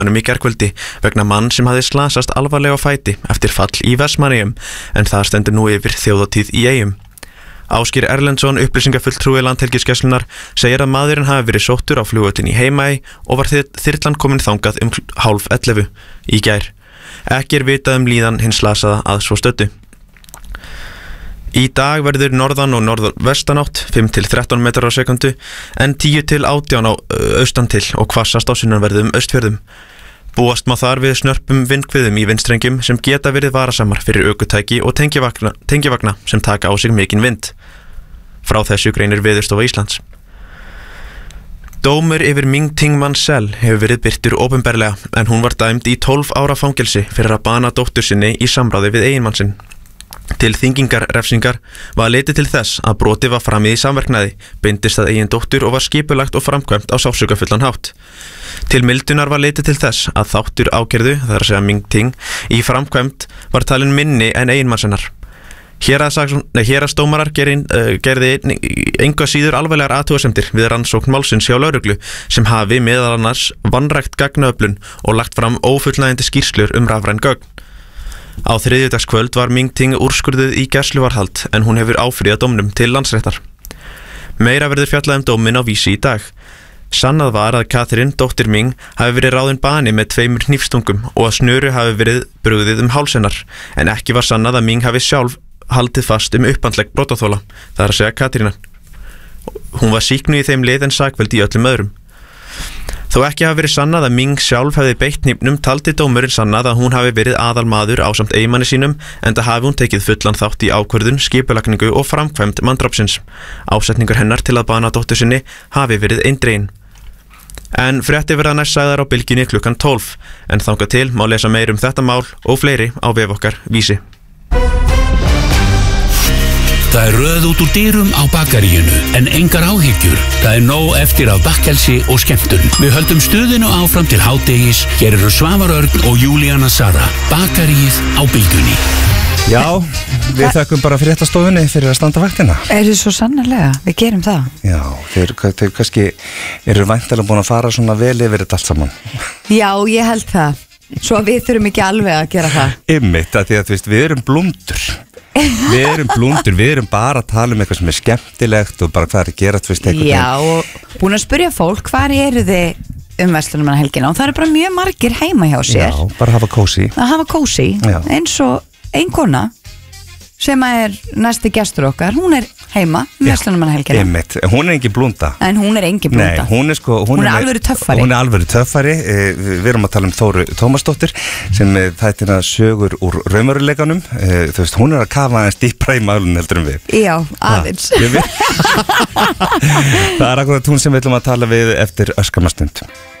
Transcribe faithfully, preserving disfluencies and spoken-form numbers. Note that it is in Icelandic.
í gærkvöldi vegna mann sem hafði slasast alvarlega á fæti eftir fall í Vestmannaeyjum, en það stendur nú yfir þjóðhátíð í Eyjum. Ásgeir Erlendsson, upplýsingafulltrúi Landhelgisgæslunnar, segir að maðurinn hafi verið sóttur á flugvöllin í Heimaey og var þyrlan komin þangað um hálf ellefu í gær. Ekki er vitað um líðan hins slasaða að svo stöddu. Í dag verður norðan og norðvestanátt fimm til þrettán metrar á sekundu en tíu til átján á austan til og hvassast á sunnanverðum austfjörðum. Búast má þar við snörpum vindhviðum í vindstrengjum sem geta verið varasamar fyrir ökutæki og tengivagna, tengivagna sem taka á sig mikinn vind. Frá þessu greinir Veðurstofa Íslands. Dómur yfir Ming Ting Mansell hefur verið birtur opinberlega en hún var dæmd í tólf ára fangelsi fyrir að bana dóttur sinni í samráði við eiginmann sinn. Til þyngingarrefsingar var leitið til þess að brotið var framið í samverknaði, beindist að eigin dóttur og var skipulagt og framkvæmt á sársaukafullan hátt. Til mildunar var leitið til þess að þáttur ákærðu, það er að segja Ming Ting, í framkvæmt var talin minni en eiginmanns hennar. Héraðsdómarar uh, gerði engu að síður alvarlegar athugasemdir við rannsókn málsins hjá lögreglu sem hafi meðal annars vanrækt gagnaöflun og lagt fram ófullnægjandi skýrslur um rafræn gögn. Á þriðjudagskvöld var Ming Ting úrskurðuð í gæsluvarðhald en hún hefur áfrýjað dómnum til Landsréttar. Meira verður fjallað um dóminn á Vísi í dag. Sannað var að Catherine, dóttir Ming, hafi verið ráðin bani með tveimur hnífstungum og að snöru hafi verið brugðið um háls hennar, en ekki var sannað að Ming hafi sjálf haldið fast um upphandlegg brotaþola, það er að segja Katrína. Hún var sýknuð í þeim lið en sakfelld í öllum öðrum. Þó ekki hafi verið sannað að Ming sjálf hefði beitt hnífnum taldi dómurinn sannað að hún hafi verið aðalmaður ásamt eiginmanni sínum enda hafi hún tekið fullan þátt í ákvörðun, skipulagningu og framkvæmd manndrápsins. Ásetningur hennar til að bana dóttur sinni hafi verið eindreginn. En fréttir verða næst sagðar á Bylgjunni klukkan tólf, en þangað til má lesa meir um þetta mál og fleiri á vef okkar Vísi. Það er röð út úr dyrum á bakaríinu, en engar áhyggjur. Það er nóg eftir af bakkelsi og skemmtun. Við höldum stuðinu áfram til hádegis. Hér eru Svavar Örn og Júlíana Sara. Bakaríið á Bylgjunni. Já, við þökkum bara fréttastofunni fyrir að standa vaktina. Er þið svo sannarlega? Við gerum það. Já, þeir, þeir kannski eru væntanlega búin að fara svona vel yfir þetta allt saman. Já, ég held það. Svo við þurfum ekki alveg að gera það. Einmitt, að því að þú veist, við erum blúndur. Við erum blúndur, við erum bara að tala um eitthvað sem er skemmtilegt og bara hvað er að gera, þú veist, eitthvað. Já, og búin að spyrja fólk, hvar eru þið um verslunarmannahelgina og það eru bara mjög margir heima hjá sér. Já, bara hafa kósí. Að hafa kósí, eins og ein kona sem er næsti gestur okkar, hún er heima um verslunarmannahelgina. Einmitt, hún er engin blúnda. En hún er engin blúnda. Nei, hún er sko, hún, hún er alvöru töffari. Hún er alvöru töffari. Við erum að tala um Þóru Tómasdóttir sem þættina sögur úr raunveruleikanum. Þú veist, hún er að kafa aðeins dýpra í málun heldur um við. Já, aðeins. Það er akkurat hún sem við ætlum að tala við eftir örskamma stund.